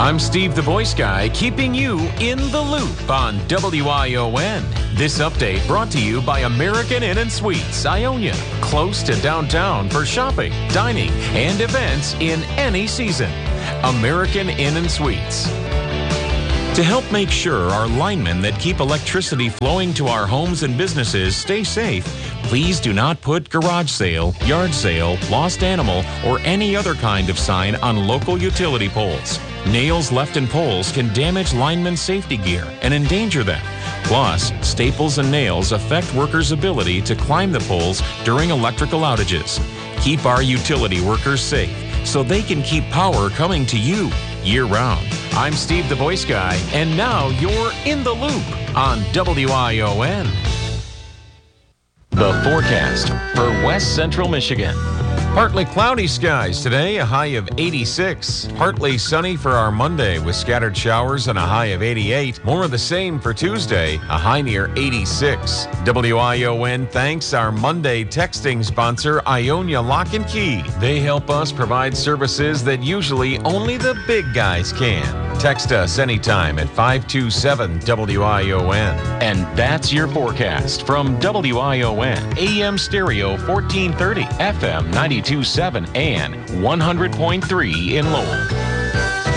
I'm Steve the Voice Guy, keeping you in the loop on WION. This update brought to you by American Inn & Suites, Ionia, close to downtown for shopping, dining, and events in any season. American Inn & Suites. To help make sure our linemen that keep electricity flowing to our homes and businesses stay safe, please do not put garage sale, yard sale, lost animal, or any other kind of sign on local utility poles. Nails left in poles can damage linemen's safety gear and endanger them. Plus, staples and nails affect workers' ability to climb the poles during electrical outages. Keep our utility workers safe so they can keep power coming to you year-round. I'm Steve the Voice Guy, and now you're in the loop on WION. The forecast for West Central Michigan. Partly cloudy skies today, a high of 86. Partly sunny for our Monday with scattered showers and a high of 88. More of the same for Tuesday, a high near 86. WION thanks our Monday texting sponsor, Ionia Lock and Key. They help us provide services that usually only the big guys can. Text us anytime at 527-WION. And that's your forecast from WION, AM stereo 1430, FM 92.7, and 100.3 in Lowell.